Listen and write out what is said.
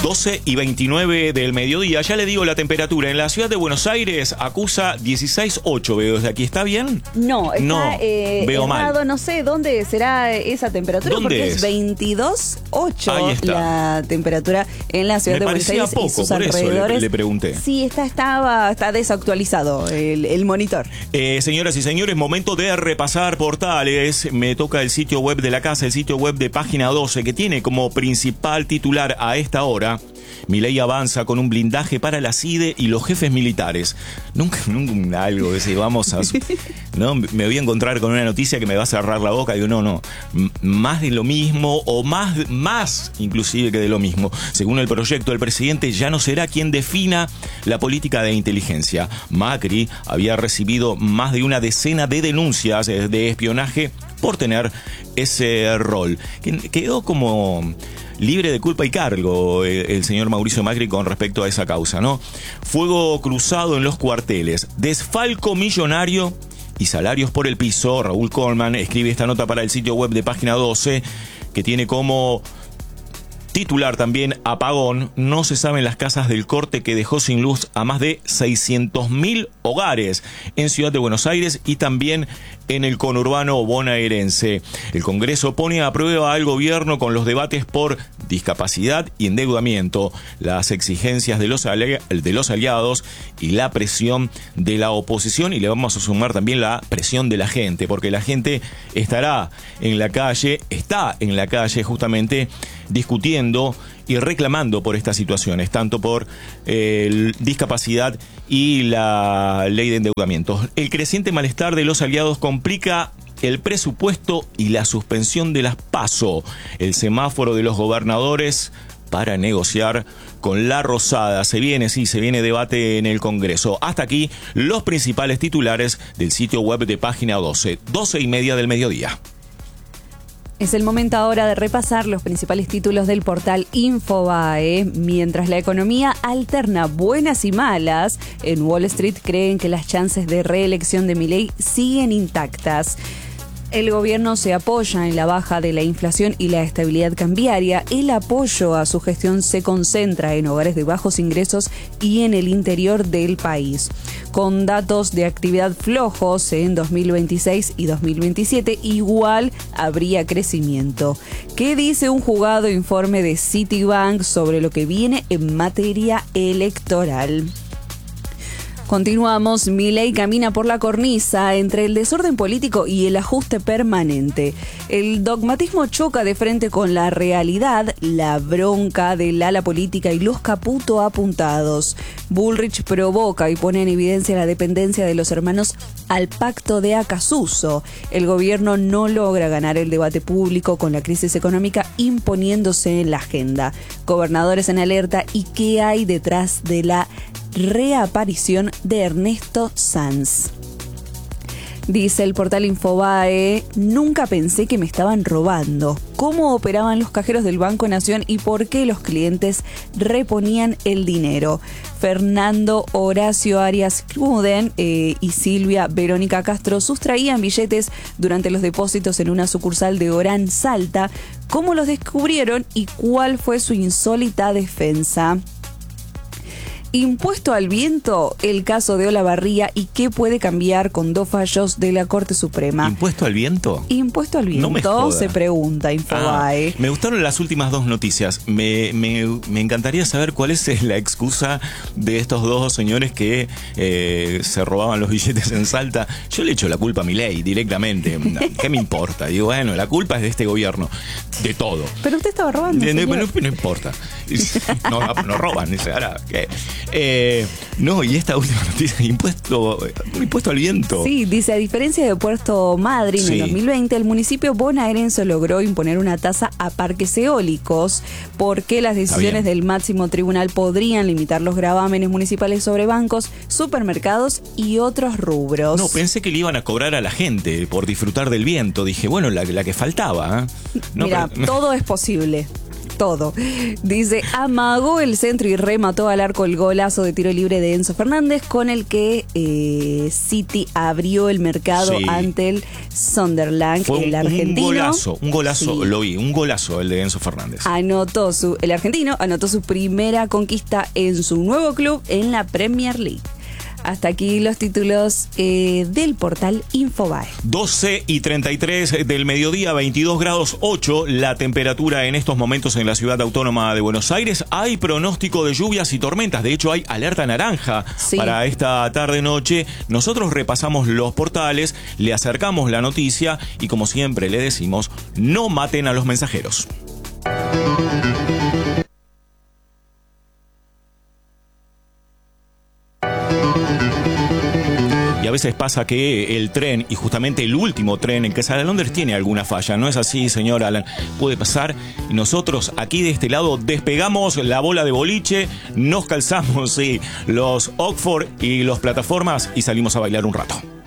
12:29 del mediodía. Ya le digo la temperatura. En la ciudad de Buenos Aires acusa 16,8. Veo desde aquí. ¿Está bien? No, está veo errado. mal. No sé dónde será esa temperatura. ¿Dónde porque es? 22,8 la temperatura en la ciudad de Buenos Aires poco, y sus por eso alrededores. le pregunté. Sí, está desactualizado el monitor. Señoras y señores, momento de repasar portales. Me toca el sitio web de la casa, el sitio web de Página 12, que tiene como principal titular a esta hora: Milei avanza con un blindaje para la CIDE y los jefes militares. Nunca algo de ese, vamos a... ¿no? Me voy a encontrar con una noticia que me va a cerrar la boca. Digo, no, más de lo mismo, o más inclusive que de lo mismo. Según el proyecto, el presidente ya no será quien defina la política de inteligencia. Macri había recibido más de una decena de denuncias de espionaje por tener ese rol. Quedó como libre de culpa y cargo el señor Mauricio Macri con respecto a esa causa, ¿no? Fuego cruzado en los cuarteles, desfalco millonario y salarios por el piso. Raúl Colman escribe esta nota para el sitio web de Página 12, que tiene como titular también: apagón, no se saben las casas del corte que dejó sin luz a más de 600.000 hogares en Ciudad de Buenos Aires y también en el conurbano bonaerense. El Congreso pone a prueba al gobierno con los debates por discapacidad y endeudamiento, las exigencias de los aliados y la presión de la oposición, y le vamos a sumar también la presión de la gente, porque la gente está en la calle justamente discutiendo y reclamando por estas situaciones, tanto por discapacidad y la ley de endeudamiento. El creciente malestar de los aliados complica el presupuesto y la suspensión de las PASO, el semáforo de los gobernadores para negociar con la Rosada. Se viene debate en el Congreso. Hasta aquí los principales titulares del sitio web de Página 12, 12:30 del mediodía. Es el momento ahora de repasar los principales títulos del portal Infobae. Mientras la economía alterna buenas y malas, en Wall Street creen que las chances de reelección de Milei siguen intactas. El gobierno se apoya en la baja de la inflación y la estabilidad cambiaria. El apoyo a su gestión se concentra en hogares de bajos ingresos y en el interior del país. Con datos de actividad flojos en 2026 y 2027, igual habría crecimiento. ¿Qué dice un jugado informe de Citibank sobre lo que viene en materia electoral? Continuamos. Milei camina por la cornisa entre el desorden político y el ajuste permanente. El dogmatismo choca de frente con la realidad, la bronca del ala política y los Caputo apuntados. Bullrich provoca y pone en evidencia la dependencia de los hermanos al pacto de Acasuso. El gobierno no logra ganar el debate público con la crisis económica imponiéndose en la agenda. Gobernadores en alerta y qué hay detrás de la reaparición de Ernesto Sanz. Dice el portal Infobae: nunca pensé que me estaban robando. ¿Cómo operaban los cajeros del Banco Nación y por qué los clientes reponían el dinero? Fernando Horacio Arias Cruden y Silvia Verónica Castro sustraían billetes durante los depósitos en una sucursal de Orán, Salta. ¿Cómo los descubrieron y cuál fue su insólita defensa? Impuesto al viento, el caso de Olavarría y qué puede cambiar con 2 fallos de la Corte Suprema. ¿Impuesto al viento? Impuesto al viento, no me joda. Se pregunta Infobae. Me gustaron las últimas 2 noticias. Me encantaría saber cuál es la excusa de estos 2 señores que se robaban los billetes en Salta. Yo le echo la culpa a Milei directamente. ¿Qué me importa? Digo, bueno, la culpa es de este gobierno. De todo. Pero usted estaba robando. No importa. No roban. Dice, ahora, ¿qué? No, y esta última noticia: impuesto al viento. Sí, dice: a diferencia de Puerto Madryn en 2020, el municipio bonaerense logró imponer una tasa a parques eólicos, porque las decisiones del máximo tribunal podrían limitar los gravámenes municipales sobre bancos, supermercados y otros rubros. No, pensé que le iban a cobrar a la gente por disfrutar del viento. Dije, bueno, la que faltaba. No, mira, todo es posible. todo. Dice, amagó el centro y remató al arco el golazo de tiro libre de Enzo Fernández, con el que City abrió el mercado ante el Sunderland. Fue el argentino. Un golazo, lo vi, un golazo el de Enzo Fernández. El argentino anotó su primera conquista en su nuevo club en la Premier League. Hasta aquí los títulos del portal Infobae. 12:33 del mediodía, 22 grados 8 la temperatura en estos momentos en la ciudad autónoma de Buenos Aires. Hay pronóstico de lluvias y tormentas. De hecho, hay alerta naranja para esta tarde-noche. Nosotros repasamos los portales, le acercamos la noticia y, como siempre le decimos, no maten a los mensajeros. Y a veces pasa que el tren, y justamente el último tren en que sale a Londres, tiene alguna falla. ¿No es así, señor Alan? Puede pasar. Y nosotros aquí de este lado despegamos la bola de boliche, nos calzamos los Oxford y los plataformas y salimos a bailar un rato.